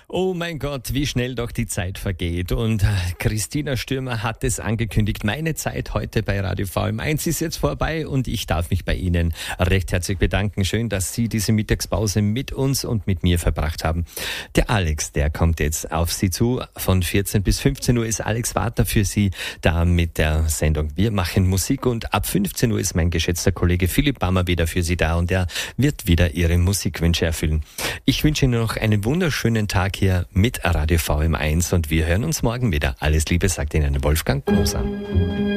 Oh mein Gott, wie schnell doch die Zeit vergeht. Und Christina Stürmer hat es angekündigt. Meine Zeit heute bei Radio VM1 ist jetzt vorbei und ich darf mich bei Ihnen recht herzlich bedanken. Schön, dass Sie diese Mittagspause mit uns und mit mir verbracht haben. Der Alex, der kommt jetzt auf Sie zu. Von 14 bis 15 Uhr ist Alex Warter für Sie da mit der Sendung Wir machen Musik. Und ab 15 Uhr ist mein geschätzter Kollege Philipp Bammer wieder für Sie da und er wird wieder Ihre Musikwünsche erfüllen. Ich wünsche Ihnen noch einen wunderschönen Tag hier mit Radio VM1 und wir hören uns morgen wieder. Alles Liebe, sagt Ihnen Wolfgang Großer.